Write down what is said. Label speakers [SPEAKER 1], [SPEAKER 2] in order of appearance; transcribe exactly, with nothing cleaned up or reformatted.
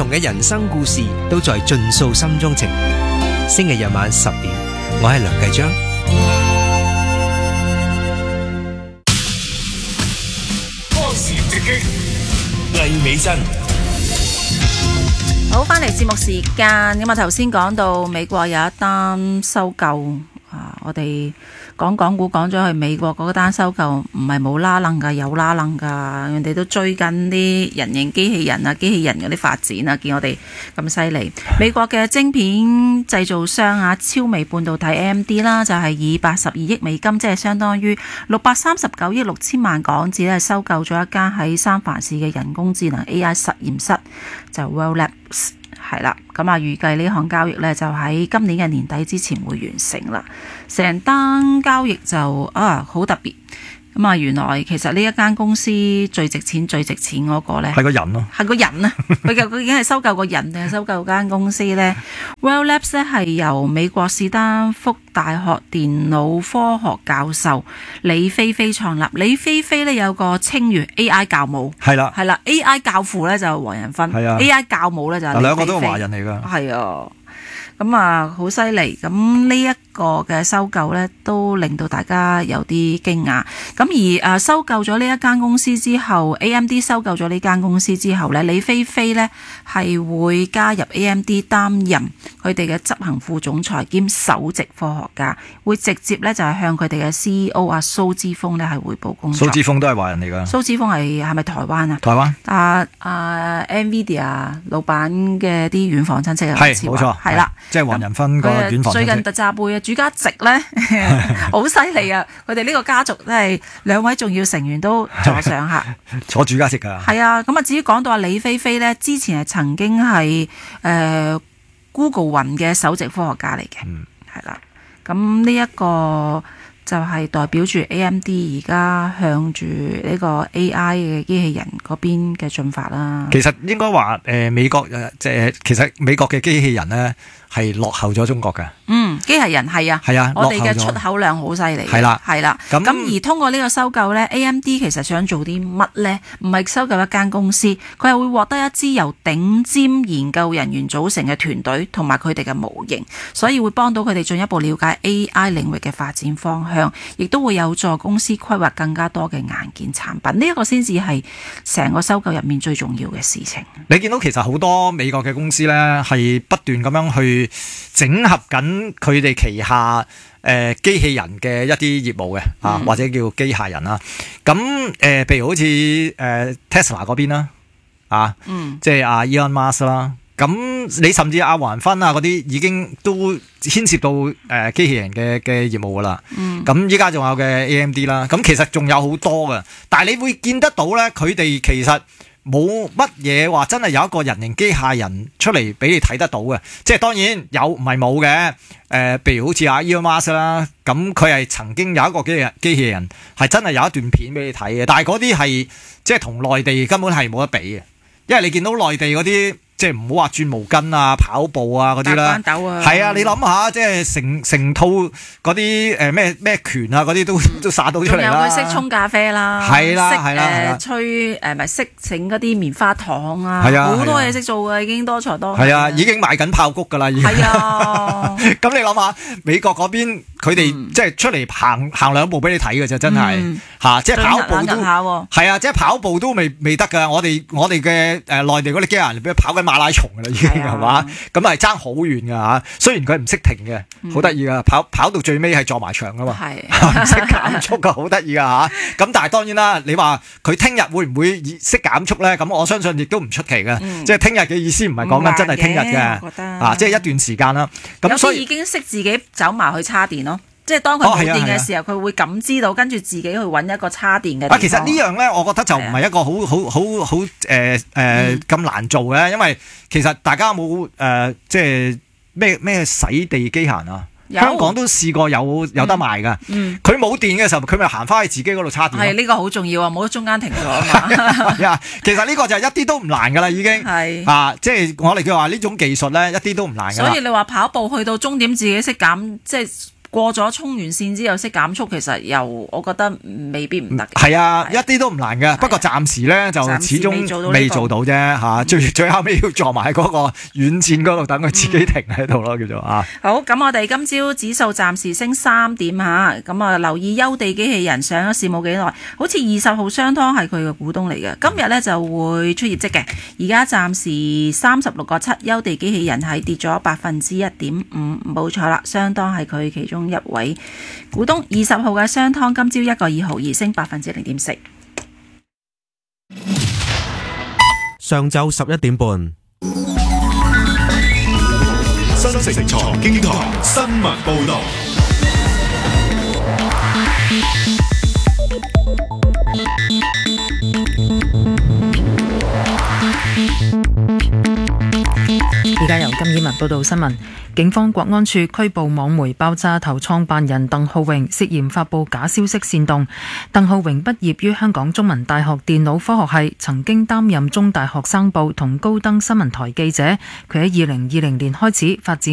[SPEAKER 1] 同嘅人生故事都在盡訴心中情。星期日晚十點，我係梁繼章。
[SPEAKER 2] 波時直擊，魏美珍。
[SPEAKER 3] 好，翻嚟節目時間，咁啊頭先講到美國有一單收購啊，我哋講港股講咗去美國嗰單收購唔係冇拉楞噶，有拉楞噶，人哋都追緊啲人形機器人啊、機器人嗰啲發展啊，見我哋咁犀利。美國嘅晶片製造商啊，超微半導體 A M D 啦，就係以八十二億美金，即係相當於六百三十九億六千萬港紙咧，收購咗一間喺三藩市嘅人工智能 A I 實驗室，就 Well Labs。係啦，咁啊預計呢項交易呢，就喺今年嘅年底之前會完成啦。成單交易就啊好特別，咁啊原來其實呢一間公司最值錢最值錢嗰個呢，
[SPEAKER 4] 係個人咯，
[SPEAKER 3] 係個人啊！佢究佢已經係收購個人定係收購間公司呢？ Well Labs 呢係由美國史丹福大學電腦科學教授李飛飛創立。李飛飛呢有個稱譽 A I 教母，
[SPEAKER 4] 係啦，
[SPEAKER 3] 係啦 A I 教父呢就黃仁勳，係啊 A I 教母呢就係李飛飛，
[SPEAKER 4] 兩個都係華人嚟㗎，
[SPEAKER 3] 係啊。咁啊，好犀利！咁呢一個嘅收購呢，都令到大家有啲驚訝。咁而誒收購咗呢一間公司之後 ，A M D 收購咗呢間公司之後呢，李飛飛呢係會加入 A M D 擔任佢哋嘅執行副總裁兼首席科學家，會直接呢就係向佢哋嘅 C E O 啊蘇之峰呢係彙報工作。
[SPEAKER 4] 蘇之峰都係華人嚟㗎。
[SPEAKER 3] 蘇之峰係係咪台灣啊？
[SPEAKER 4] 台灣。
[SPEAKER 3] 啊啊 Nvidia 老闆嘅啲遠房親戚啊，
[SPEAKER 4] 係冇錯，
[SPEAKER 3] 係啦。
[SPEAKER 4] 即係黃仁勳個遠房親戚。
[SPEAKER 3] 最近特扎貝啊，主家席咧好犀利啊！佢哋呢個家族都係兩位重要成員都坐上客，
[SPEAKER 4] 坐主家席㗎。
[SPEAKER 3] 係啊，咁啊至於講到阿李飛飛咧，之前係曾經係誒、呃、Google 雲嘅首席科學家嚟嘅，係啦、嗯。咁呢一個就係代表住 A M D 而家向住呢個 A I 嘅機器人嗰邊嘅進發啦。
[SPEAKER 4] 其實應該話誒美國誒即係其實美國嘅機器人咧係落後咗中國嘅。
[SPEAKER 3] 嗯，機械人係啊，
[SPEAKER 4] 係啊，
[SPEAKER 3] 我哋嘅出口量好犀利。
[SPEAKER 4] 係啦，
[SPEAKER 3] 係啦。咁而通過呢個收購呢 A M D 其實想做啲乜呢？唔係收購一間公司，佢係會獲得一支由頂尖研究人員組成嘅團隊，同埋佢哋嘅模型，所以會幫到佢哋進一步了解 A I 領域嘅發展方向，亦都會有助公司規劃更加多嘅硬件產品。呢、這、一個先至係成個收購入面最重要嘅事情。
[SPEAKER 4] 你見到其實好多美國嘅公司呢，係不斷咁樣去整合緊佢哋旗下誒機、呃、器人嘅一啲業務嘅啊，嗯、或者叫機械人啦。咁誒、呃，譬如好似誒 Tesla 嗰邊啦，啊，嗯、即係阿 Elon Musk 啦。咁你甚至阿黃仁勳啊嗰啲已經都牽涉到誒機、呃、器人嘅嘅業務噶啦。咁依家仲有嘅 A M D 啦。咁其實仲有好多嘅，但係你會見得到咧，佢哋其實冇乜嘢話真係有一個人形機械人出嚟俾你睇得到嘅。即係當然有，唔係冇嘅。誒、呃，譬如好似阿 Elon Musk 啦，咁佢係曾經有一個機器人機器人係真係有一段片俾你睇嘅。但係嗰啲係即係同內地根本係冇得比嘅，因為你見到內地嗰啲。即係唔好話轉毛巾啊、跑步啊嗰啲啦，係啊！你諗下，即係成成套嗰啲誒咩咩拳啊嗰啲都都灑到出嚟啦。
[SPEAKER 3] 仲有佢識沖咖啡啦，
[SPEAKER 4] 係啦係啦，
[SPEAKER 3] 誒吹誒咪識整嗰啲棉花糖啊，好多嘢識做嘅，已經多才多藝。
[SPEAKER 4] 係啊，已經賣緊炮谷㗎啦，已經。係啊，咁你諗下美國嗰邊佢哋即係出嚟行行兩步俾你睇嘅啫，真係嚇，即係跑步都係啊，即係跑步都未未得㗎。我哋我哋嘅誒內地嗰啲機械人俾佢跑緊馬拉松噶啦，已經係嘛？咁係爭好遠噶吓。雖然佢唔識停嘅，好得意噶，跑跑到最尾係撞埋牆噶嘛，唔識減速噶，好得意噶吓。咁但係當然啦，你話佢聽日會唔會識減速咧？咁我相信亦都唔出奇嘅。嗯、即係聽日嘅意思唔係講緊真係聽日嘅，啊，即係一段時間啦。咁所以
[SPEAKER 3] 已經識自己走埋去叉電咯。即係當佢冇電嘅時候，佢、哦啊啊、會感知到，跟住自己去揾一個叉電嘅地方。啊，其實呢樣咧，
[SPEAKER 4] 我覺得就唔係一個好好好好誒誒咁難做嘅，因為其實大家有冇誒、呃、即係咩咩洗地機械啊？有香港都試過有有得賣㗎。嗯，佢冇電嘅時候，佢咪行翻去自己嗰度叉電。係呢、
[SPEAKER 3] 這個好重要啊！冇得中間停咗啊嘛。
[SPEAKER 4] 其實呢個就一啲都唔難㗎啦，已經係啊，即係我哋叫話呢種技術咧，一啲都唔難㗎。
[SPEAKER 3] 所以你話跑步去到終點自己識減，即係。 過咗衝完線之後識減速，其實又我覺得未必唔得嘅。
[SPEAKER 4] 係啊，
[SPEAKER 3] 係
[SPEAKER 4] 一啲都唔難嘅。不過暫時咧就始終未做到啫嚇，最最後尾要撞埋喺嗰個軟線嗰度，等佢自己停喺度咯，叫做啊。
[SPEAKER 3] 好，咁我哋今朝指數暫時升三點嚇，咁啊留意優地機器人上咗市冇幾耐，好似二十號商湯係佢嘅股東嚟嘅，今日咧就會出業績嘅。而家暫時三十六個七，優地機器人係跌咗百分之一點五，冇錯啦，商湯係佢其中一位股東。二十號嘅商湯今朝一個二毫二，升百分之零點四。
[SPEAKER 5] 上晝十一點半，
[SPEAKER 2] 新城財經台新聞報道。
[SPEAKER 6] 而家由金燕文報道新聞。警方國安處拘捕網媒爆炸頭創辦人鄧浩榮，涉嫌發布假消息煽動。鄧浩榮畢業於香港中文大學電腦科學系，曾經擔任中大學生報同高登新聞台記者。佢喺二零二零年開始發展